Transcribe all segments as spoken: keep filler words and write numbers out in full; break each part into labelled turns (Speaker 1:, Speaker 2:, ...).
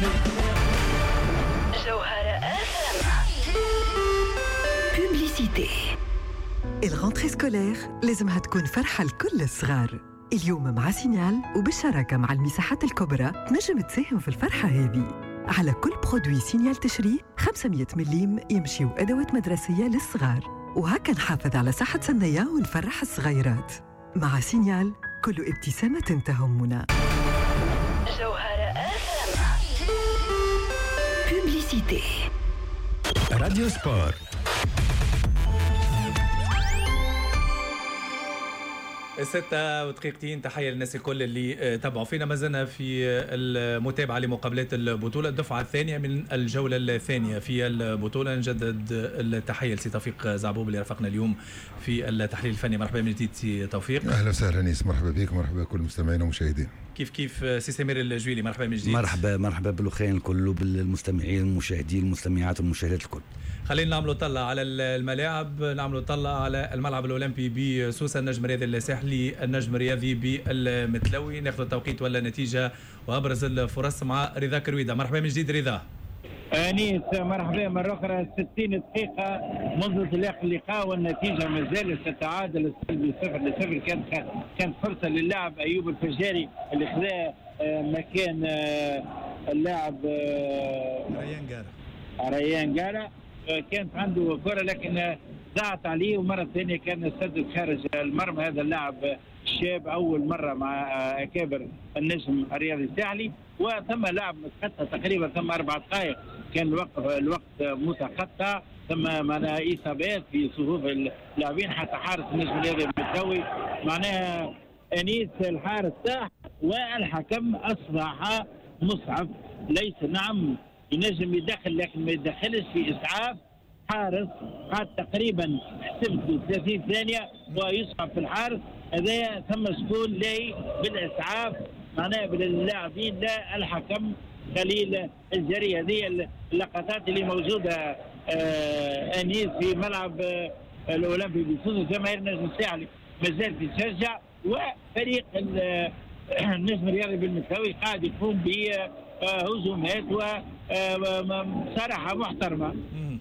Speaker 1: الغونتري سكولير لازمها تكون فرحة لكل الصغار. اليوم مع سينيال وبالشراكة مع المساحات الكبرى تنجم تساهم في الفرحة هذه. على كل برودوي سينيال تشري خمسمية مليم يمشيو أدوات مدرسية للصغار، وهكا نحافظ على صحة سنية ونفرح الصغيرات. مع سينيال كل ابتسامة تهمنا. جوهرة آفام بوبليسيتي
Speaker 2: راديو سبور. ستة ودقيقتين. تحية للناس الكل اللي تابعوا فينا. ما زلنا في المتابعة لمقابلات البطولة، الدفعة الثانية من الجولة الثانية في البطولة. نجدد التحية لسي توفيق زعبوب اللي رافقنا اليوم في التحليل الفني. مرحبا من جديد سي توفيق.
Speaker 3: أهلا وسهلا نيس، مرحبا بك، مرحبا بكل المستمعين والمشاهدين.
Speaker 2: كيف كيف سي سمير الجويلي، مرحبا من جديد.
Speaker 4: مرحبا مرحبا بالأخوين الكل وبالمستمعين المشاهدين المستمعات والمشاهدات الكل.
Speaker 2: خلينا نعملوا طلة على الملاعب، نعملوا طلة على الملعب الأولمبي بسوسة، النجم الرياضي الساحلي، النجم الرياضي بالمتلوي. ناخذ التوقيت ولا نتيجة وأبرز الفرص مع رضا كرويدة. مرحبا من جديد رضا.
Speaker 5: أنيس مرحبا مرة أخرى. ستين دقيقة منذ انطلاق اللقاء والنتيجة ما زالت تتعادل السلبي صفر لصفر. كانت كانت فرصة للاعب أيوب الفجاري اللي خذا مكان اللاعب
Speaker 2: ريان جارة
Speaker 5: ريان جارة كانت عنده كرة لكن ضاعت عليه، ومرة ثانية كان سدد خارج المرمى. هذا اللاعب الشاب أول مرة مع أكابر النجم الرياضي الساحلي، وثم لاعب متقطع تقريبا، ثم أربع دقائق كان الوقت الوقت متقطع، ثم معناها إصابات في صفوف اللاعبين حتى حارس النجم الرياضي المتلوي. معناها أنيس الحارس تاح والحكم أصبح مصعب. ليس نعم ينجم يدخل لكن ما يدخلش في إسعاف حارس قعد تقريبا حسبته ثلاثين ثانية ويصعب في الحارس هذا، ثم سكون لاي بالإسعاف معناها باللاعبين لا الحكم خليل الجري. هذه اللقطات اللي موجودة آه أنيس في ملعب آه الأولمبي بسوسة. جماهير النجم الساحلي ما زالت تشجع، وفريق النجم الرياضي بالمتلوي قاعد يقوم بهجومات وصراحة محترمة.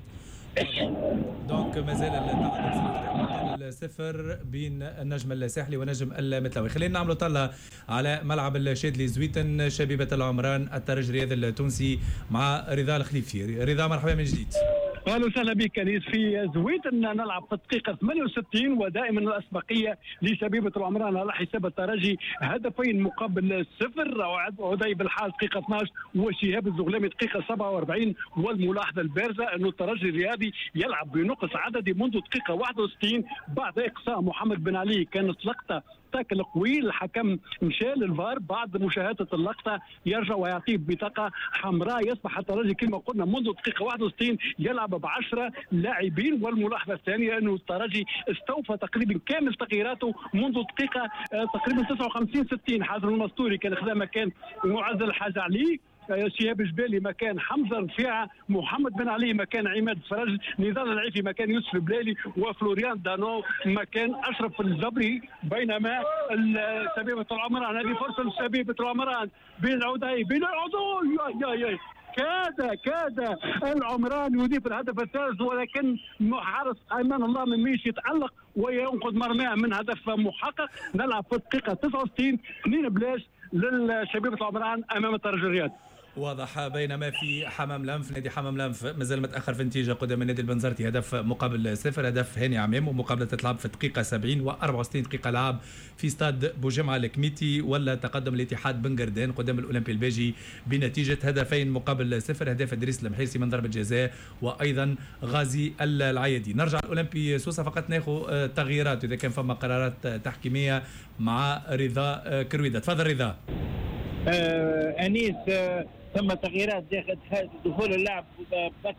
Speaker 2: دونك مازال التعادل صفر بين النجم الساحلي ونجم المتلوي. خلينا نعملوا طلة على ملعب الشادلي زويتن، شبيبة العمران الترجي الرياضي التونسي مع رضا الخليفي. رضا مرحبا من جديد.
Speaker 6: اهلا وسهلا بك كنيس. في زويتن نلعب في الدقيقه ثمانية وستين ودائما الاسبقيه لشبيبه العمران على حساب الترجي، هدفين مقابل صفر. عدي بالحال دقيقه اثناشر وشهاب الزغلامي دقيقه سبعة وأربعين. والملاحظه البارزه انه الترجي الرياضي يلعب بنقص عددي منذ دقيقه واحد وستين بعد اقصاء محمد بن علي. كانت لقطه تاكل قوي، الحكم مشى للفار بعد مشاهده اللقطه يرجع ويعطيه بطاقه حمراء. يصبح الترجي كما قلنا منذ دقيقه واحد وستين يلعب بعشرة لاعبين. والملاحظه الثانيه انه الترجي استوفى تقريبا كامل تغييراته منذ دقيقه تقريبا تسعة وخمسين ستين. حازم المستوري كان خذا مكان معز الحاج علي، شهاب جبالي مكان حمزه رفيعه، محمد بن علي مكان عماد فرج، نضال العيفي مكان يوسف بلالي، وفلوريان دانو مكان اشرف الزبري. بينما شبيبه العمران هذه فرصه لشبيبه العمران بين العودي بين العودي يا يا كاد كاد العمران يضيف الهدف الثالث، ولكن حارس ايمان الله من ميش يتعلق وينقذ مرماه من هدف محقق. نلعب في الدقيقه تسعة وستين اثنين بلاش للشبيبة العمران امام الترجي الرياضي.
Speaker 2: واضح. بينما في حمام لنف، نادي حمام لنف مازال متاخر في النتيجه قدام النادي البنزرتي هدف مقابل صفر. هدف هاني عمام، ومقابله تتلعب في الدقيقه سبعين وأربعة وستين دقيقه لعب في استاد بوجمعه الكميتي. ولا تقدم الاتحاد بن قردان قدام الاولمبي الباجي بنتيجه هدفين مقابل صفر. هدف ادريس المحيرسي من ضربه جزاء وايضا غازي العيادي. نرجع الاولمبي سوسه فقط ناخذ تغييرات اذا كان فما قرارات تحكيميه مع رضا كرويده. تفضل رضا.
Speaker 5: آه انيس آه ثم تغييرات داخل دخول اللاعب